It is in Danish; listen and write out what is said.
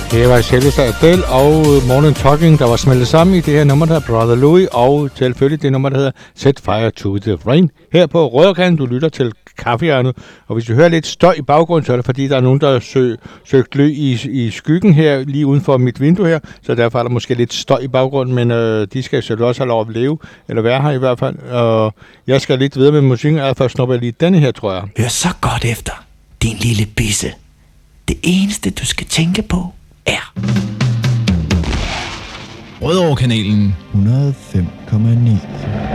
Det var selveste Adele og Morning Talking, der var smeltet sammen i det her nummer, der er Brother Louie, og selvfølgelig det nummer, der hedder Set Fire to the Rain. Her på Rødderkanden, du lytter til Kaffehjørnet, og hvis du hører lidt støj i baggrunden, så er det fordi, der er nogen, der har søgt ly i skyggen her, lige uden for mit vindue her, så derfor er der måske lidt støj i baggrunden, men de skal selvfølgelig også have lov at leve, eller være her i hvert fald. Og jeg skal lidt videre med musikken, og først snupper jeg lige denne her, tror jeg. Hør så godt efter, din lille bisse. Det eneste, du skal tænke på, er Rødovre-kanalen 105,9.